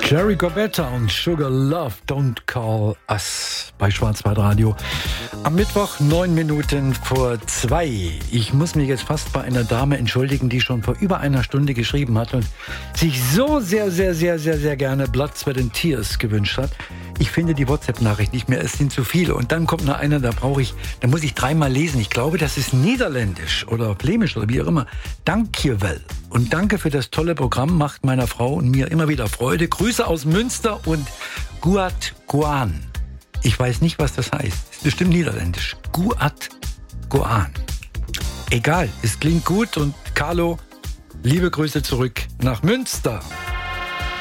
Jerry Gobetta und Sugar Love, Don't Call Us bei Schwarzwaldradio. Am Mittwoch 9 Minuten vor 2. Ich muss mich jetzt fast bei einer Dame entschuldigen, die schon vor über einer Stunde geschrieben hat und sich so sehr gerne Blood, Sweat and Tears gewünscht hat. Ich finde die WhatsApp-Nachricht nicht mehr, es sind zu viele. Und dann kommt noch einer, da muss ich dreimal lesen. Ich glaube, das ist Niederländisch oder Flämisch oder wie auch immer. Dankjewel. Und danke für das tolle Programm, macht meiner Frau und mir immer wieder Freude. Grüße aus Münster und Guat Guan. Ich weiß nicht, was das heißt. Ist bestimmt Niederländisch. Guat Guan. Egal, es klingt gut und Carlo, liebe Grüße zurück nach Münster.